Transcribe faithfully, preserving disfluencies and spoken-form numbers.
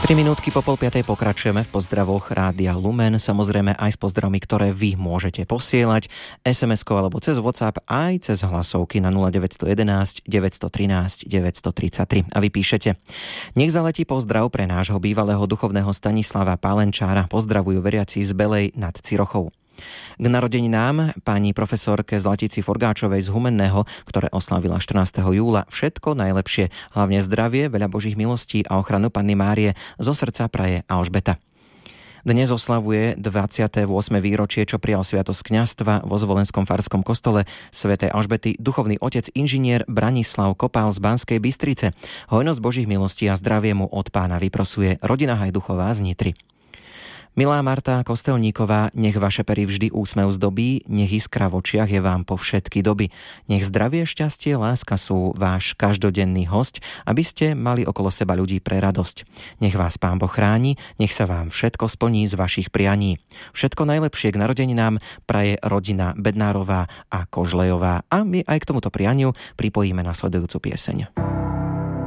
tri minútky po pol piatej pokračujeme v pozdravoch Rádia Lumen, samozrejme aj s pozdravmi, ktoré vy môžete posielať es em eskou alebo cez WhatsApp, aj cez hlasovky na nula deväť jedna jedna, deväť jedna tri, deväť tri tri. A vy píšete: Nech zaletí pozdrav pre nášho bývalého duchovného Stanislava Pálenčára. Pozdravujú veriaci z Belej nad Cirochou. K narodeninám pani profesorke Zlatici Forgáčovej z Humenného, ktoré oslavila štrnásteho júla, všetko najlepšie, hlavne zdravie, veľa Božích milostí a ochranu Panny Márie zo srdca praje Alžbeta. Dnes oslavuje dvadsiate ôsme výročie, čo prijal sviatosť kňazstva vo Zvolenskom farskom kostole svätej Alžbety duchovný otec inžinier Branislav Kopál z Banskej Bystrice. Hojnosť Božích milostí a zdravie mu od Pána vyprosuje rodina Hajduchová z Nitry. Milá Marta Kostelníková, nech vaše pery vždy úsmev zdobí, nech iskra v očiach je vám po všetky doby. Nech zdravie, šťastie, láska sú váš každodenný hosť, aby ste mali okolo seba ľudí pre radosť. Nech vás Pán Boh chráni, nech sa vám všetko splní z vašich prianí. Všetko najlepšie k narodeninám praje rodina Bednárová a Kožlejová. A my aj k tomuto prianiu pripojíme nasledujúcu pieseň.